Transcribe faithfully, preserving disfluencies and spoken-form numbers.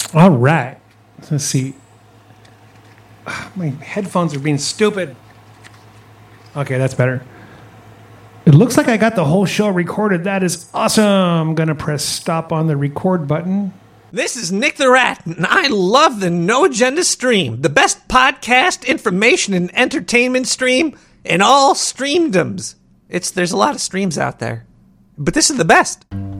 All right. Let's see. My headphones are being stupid. Okay, that's better. It looks like I got the whole show recorded. That is awesome. I'm going to press stop on the record button. This is Nick the Rat, and I love the No Agenda Stream, the best podcast, information, and entertainment stream in all streamdoms. It's There's a lot of streams out there, but this is the best.